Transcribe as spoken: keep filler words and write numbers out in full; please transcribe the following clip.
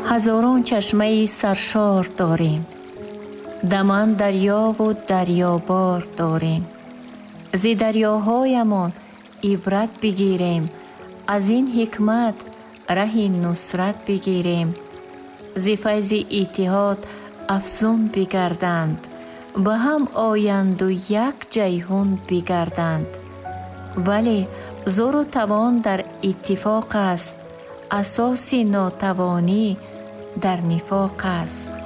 ҳазорон чашмаи саршор дорем, даман дарёву дарёбор дорем. зи дарёҳоямон ибрат бигирем, аз ин ҳикмат раҳи нусрат бигирем. зи файзи иттиҳод афзун бигарданд, ба ҳам оянду як ҷайҳун бигарданд. вале зору тавон дар иттифоқ аст, асоси нотавонӣ дар нифоқ аст.